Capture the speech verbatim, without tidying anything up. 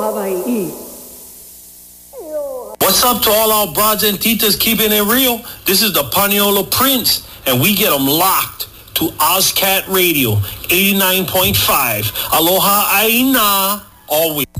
Hawaii. What's up to all our broads and titas keeping it real? This is the Paniolo Prince, and we get them locked to Ozcat Radio, eighty-nine point five. Aloha Aina, always.